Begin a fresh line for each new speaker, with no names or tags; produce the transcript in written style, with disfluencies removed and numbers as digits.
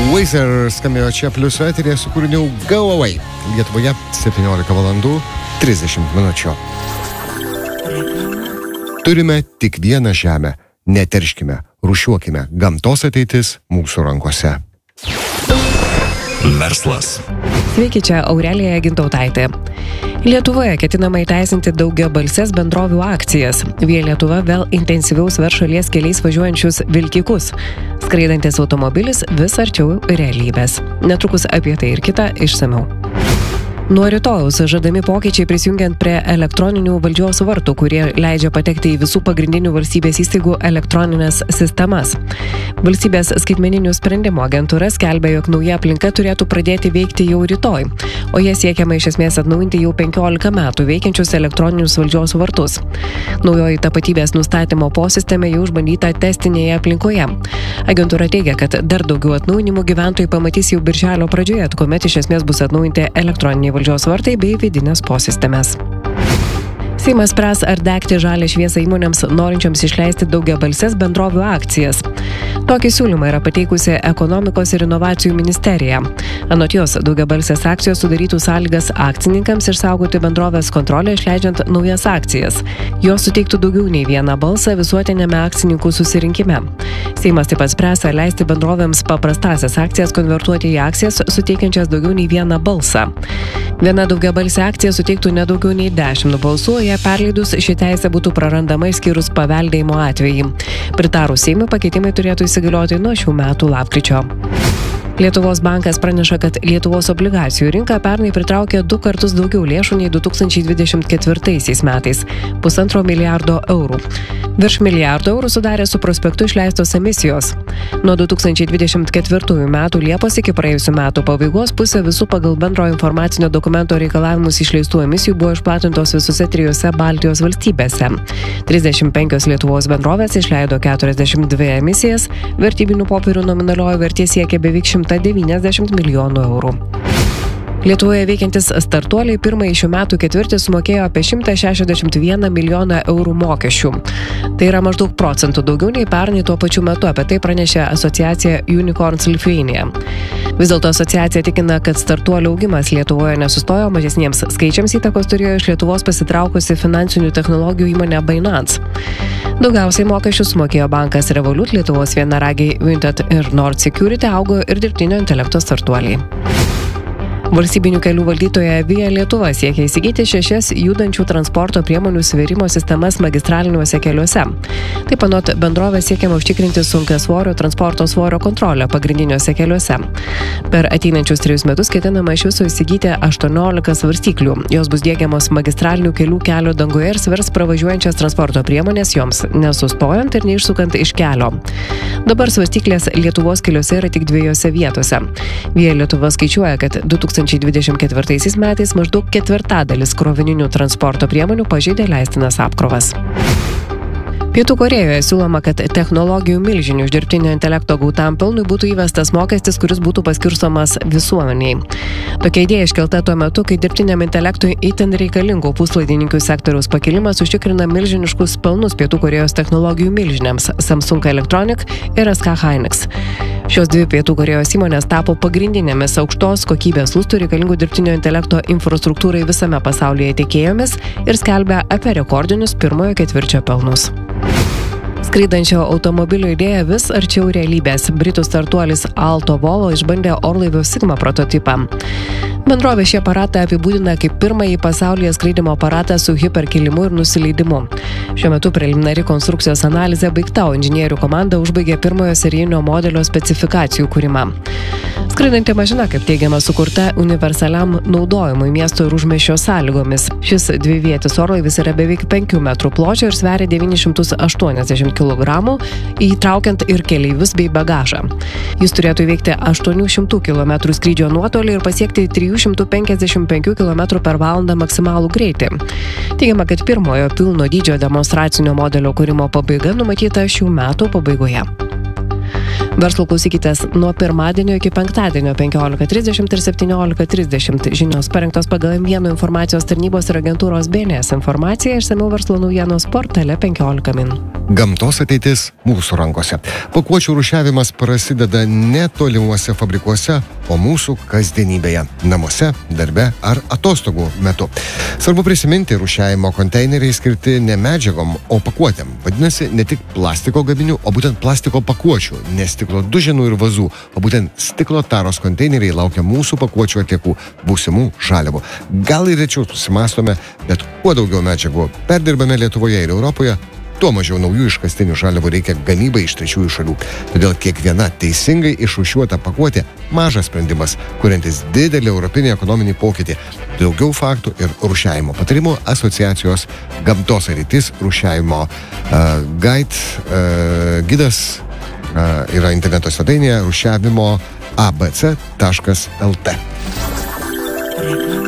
Weezer skambėjo čia plius eterėje su kūriniu Go Away. Lietuvoje 17 valandų 30 minučių. Turime tik vieną žemę. Neterškime, rūšiuokime. Gamtos ateitis mūsų rankose.
Verslas.
Sveiki, čia Aurelija Gintautaitė. Lietuvoje ketinama įteisinti daugiabalses bendrovių akcijas. Via Lietuva vėl intensyviaus vers šalies keliais važiuojančius vilkikus. Skraidantis automobilis vis arčiau realybės. Netrukus apie tai ir kitą išsamiau. Nuo rytojaus žadami pokyčiai prisijungiant prie elektroninių valdžios vartų, kurie leidžia patekti į visų pagrindinių valstybės įstaigų elektroninės sistemas. Valstybės skaitmeninių sprendimų agentūra skelbia, jog nauja aplinka turėtų pradėti veikti jau rytoj, o jie siekiama iš esmės atnaujinti jau 15 metų veikiančius elektroninius valdžios vartus. Naujoji tapatybės nustatymo posistemė jau išbandyta testinėje aplinkoje. Agentūra teigia, kad dar daugiau atnaujinimų gyventojai pamatys jau birželio pradžioje, kuomet iš esmės bus atnaujinti elektroniniai valdžios vartai bei vidinės posistemės. Seimas spręs, ar degti žalią šviesą įmonėms norinčiams išleisti daugiabalses bendrovių akcijas. Tokį siūlymą yra pateikusi Ekonomikos ir inovacijų ministerija. Anot jos, daugiabalsės akcijos sudarytų sąlygas akcininkams išsaugoti bendrovės kontrolę išleidžiant naujas akcijas. Jos suteiktų daugiau nei vieną balsą visuotinėme akcininkų susirinkime. Seimas taip pat spręs, ar leisti bendrovėms paprastasias akcijas konvertuoti į akcijas suteikiančias daugiau nei vieną balsą. Viena daugiabalsė akcija suteiktų nedaugiau nei 10 balsų, ją perleidus ši teisė būtų prarandama išskyrus paveldėjimo atvejį. Pritarus Seimui pakeitimai turėtų įsigalioti nuo šių metų lapkričio. Lietuvos bankas praneša, kad Lietuvos obligacijų rinka pernai pritraukė 2 kartus daugiau lėšų nei 2024 metais – 1,5 milijardo eurų. Virš milijardo eurų sudarė su prospektu išleistos emisijos. Nuo 2024 metų Liepos iki praėjusių metų pabaigos pusė visų pagal bendro informacinio dokumento reikalavimus išleistų emisijų buvo išplatintos visose 3 Baltijos valstybėse. 35 Lietuvos bendrovės išleido 42 emisijas, vertybinių popierių nominalioji vertė siekia beveik 190 milijonų eurų. Lietuvoje veikiantis startuoliai pirmąjį šių metų ketvirtį sumokėjo apie 161 milijoną eurų mokesčių. Tai yra maždaug procentų daugiau nei pernai tuo pačiu metu, apie tai pranešė asociacija Unicorns Lithuania. Vis dėlto asociacija tikina, kad startuolių augimas Lietuvoje nesustojo, mažesniems skaičiams įtakos turėjo iš Lietuvos pasitraukusi finansinių technologijų įmonė Binance. Daugiausiai mokesčių sumokėjo bankas Revolut, Lietuvos vienaragiai Vinted ir Nord Security, augo ir dirbtinio intelekto startuoliai. Valstybinių kelių valdytoja Via Lietuva siekia įsigyti 6 judančių transporto priemonių svėrimo sistemas magistraliniuose keliuose. Taip anot bendrovės siekiama užtikrinti sunkiasvorio transporto svorio kontrolę pagrindiniuose keliuose. Per ateinančius 3 metus ketinama iš viso įsigyti 18 svarstyklių. Jos bus diegiamos magistralinių kelių kelio dangoje ir svers pravažiuojančias transporto priemonės joms nesustojant ir neišsukant iš kelio. Dabar svarstyklės Lietuvos keliuose yra tik 2 vietose. Via Lietuva skaičiuoja, kad 2024 metais maždaug 1/4 krovininių transporto priemonių pažeidė leistinas apkrovas. Pietų Korėjoje siūloma, kad technologijų milžinių iš dirbtinio intelekto gautam pelnui būtų įvestas mokestis, kuris būtų paskirstomas visuomeniai. Tokia idėja iškelta tuo metu, kai dirbtiniam intelektui itin reikalingų puslaidininkių sektoriaus pakilimas užtikrina milžiniškus pelnus Pietų Korėjos technologijų milžinėms Samsung Electronic ir SK Hynix. Šios 2 Pietų Korėjos įmonės tapo pagrindinėmis aukštos kokybės lustų reikalingų dirbtinio intelekto infrastruktūrai visame pasaulyje tiekėjomis ir skelbia apie rekordinius pirmojo ketvirčio pelnus. Skraidančio automobilio idėja vis arčiau realybės. Britų startuolis Alto Volo išbandė orlaivio Sigma prototipą. Bendrovė šį aparatą apibūdina kaip pirmąjį pasaulyje skraidymo aparatą su hiperkilimu ir nusileidimu. Šiuo metu preliminari konstrukcijos analizė baigta, o inžinierių komanda užbaigė pirmojo serijinio modelio specifikacijų kūrimą. Skraidanti mašina, kaip teigiama, sukurta universaliam naudojimui miesto ir užmiesčio sąlygomis. Šis 2-vietis orlaivis yra beveik 5 metrų pločio ir sveria 980 kg, įtraukiant ir keleivius bei bagažą. Jis turėtų įveikti 800 km skrydžio nuotolį ir pasiekti 355 km per valandą maksimalų greitį. Teigiama, kad pirmojo pilno dydžio demonstracinio modelio kūrimo pabaiga numatyta šių metų pabaigoje. Verslo klausykitės nuo pirmadienio iki penktadienio 15:30 ir 17:30. Žinios parengtos pagal M1 informacijos tarnybos ir agentūros BNS informaciją, išsamiau verslo naujienos portale 15 min.
Gamtos ateitis mūsų rankose. Pakuočių rūšiavimas prasideda ne tolimuose fabrikuose, o mūsų kasdienybėje, namuose, darbe ar atostogų metu. Svarbu prisiminti, rūšiavimo konteineriai skirti ne medžiagom, o pakuotėm. Vadinasi, ne tik plastiko gaminių, o būtent plastiko pakuočių, ne stiklo duženų ir vazų, o būtent stiklo taros konteineriai laukia mūsų pakuočių atliekų būsimų žaliavų. Gal ir rečiau susimąstome, bet kuo daugiau medžiagų perdirbame Lietuvoje ir Europoje, tuo mažiau naujų iškastinių žaliavų reikia gamybai iš trečiųjų šalių. Todėl kiekviena teisingai išrūšiuota pakuotė mažas sprendimas, kuriantis didelį europinį ekonominį pokytį. Daugiau faktų ir rūšiavimo patarimų asociacijos Gamtos ateitis rūšiavimo gidas yra interneto svetainėje rūšiavimo abc.lt.